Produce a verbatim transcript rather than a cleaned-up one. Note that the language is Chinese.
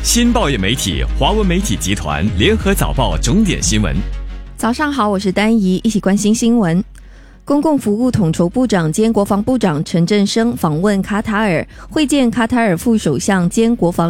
新报业媒体华文媒体集团联合早报重点新闻。 早上好，我是丹怡，一起关心新闻。公共服务统筹部长兼国防部长陈振声访问卡塔尔，会见卡塔尔副首相兼国防